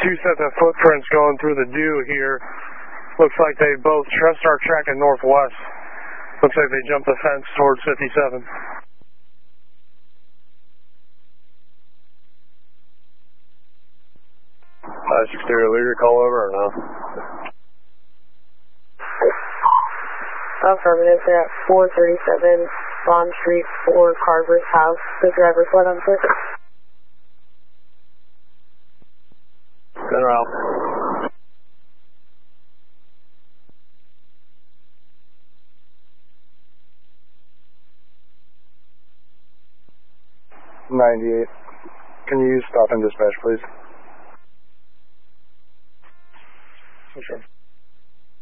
two sets of footprints going through the dew here. Looks like they both start tracking northwest. Looks like they jumped the fence towards 57. Exterior leader, call over or no? Affirmative, they're at 437 Bond Street, 4 Carver's house. The driver fled on foot. General. .98. Can you stop and dispatch, please? Sure.